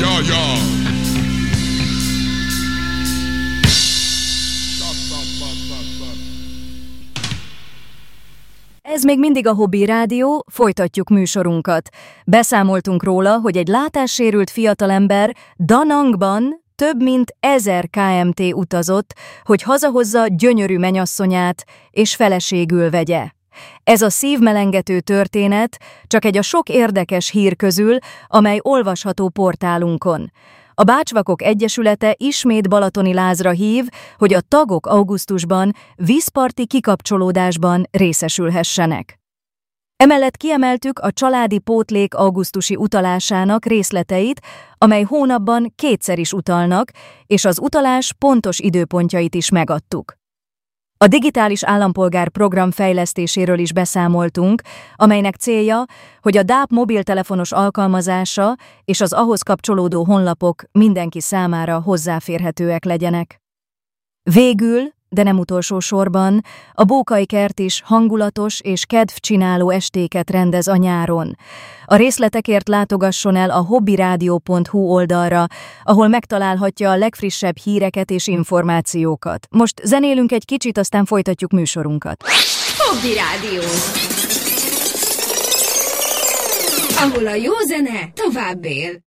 ja. Ez még mindig a Hobby Rádió, folytatjuk műsorunkat. Beszámoltunk róla, hogy egy látássérült fiatalember Da Nangban több mint 1000 km utazott, hogy hazahozza gyönyörű menyasszonyát és feleségül vegye. Ez a szívmelengető történet csak egy a sok érdekes hír közül, amely olvasható portálunkon. A Bácsvakok Egyesülete ismét balatoni lázra hív, hogy a tagok augusztusban vízparti kikapcsolódásban részesülhessenek. Emellett kiemeltük a családi pótlék augusztusi utalásának részleteit, amely hónapban 2-szer is utalnak, és az utalás pontos időpontjait is megadtuk. A digitális állampolgár program fejlesztéséről is beszámoltunk, amelynek célja, hogy a DAP mobiltelefonos alkalmazása és az ahhoz kapcsolódó honlapok mindenki számára hozzáférhetőek legyenek. Végül, de nem utolsó sorban, a Bókai Kert is hangulatos és kedvcsináló estéket rendez a nyáron. A részletekért látogasson el a hobbyradio.hu oldalra, ahol megtalálhatja a legfrissebb híreket és információkat. Most zenélünk egy kicsit, aztán folytatjuk műsorunkat. Hobby Rádió, ahol a jó zene tovább él.